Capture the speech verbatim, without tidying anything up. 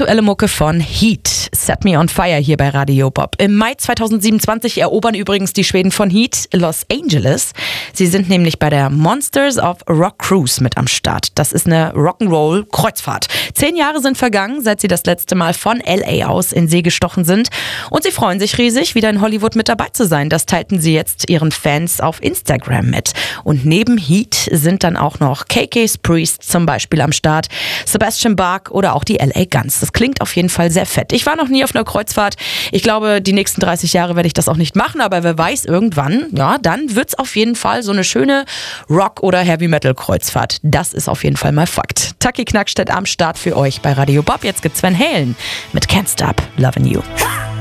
aktuelle Mucke von Heat. Set Me on Fire hier bei Radio Bob. Im Mai zweitausendsiebenundzwanzig erobern übrigens die Schweden von Heat Los Angeles. Sie sind nämlich bei der Monsters of Rock Cruise mit am Start. Das ist eine Rock'n'Roll-Kreuzfahrt. Zehn Jahre sind vergangen, seit sie das letzte Mal von L A aus in See gestochen sind. Und sie freuen sich riesig, wieder in Hollywood mit dabei zu sein. Das teilten sie jetzt ihren Fans auf Instagram mit. Und neben Heat sind dann auch noch K K's Priest zum Beispiel am Start, Sebastian Bach oder auch die L A Guns. Das klingt auf jeden Fall sehr fett. Ich war noch nie auf einer Kreuzfahrt. Ich glaube, die nächsten dreißig Jahre werde ich das auch nicht machen, aber wer weiß, irgendwann, ja, dann wird's auf jeden Fall so eine schöne Rock- oder Heavy-Metal-Kreuzfahrt. Das ist auf jeden Fall mal Fakt. Taki Knackstedt am Start für euch bei Radio Bob. Jetzt gibt's Van Halen mit Can't Stop Lovin' You.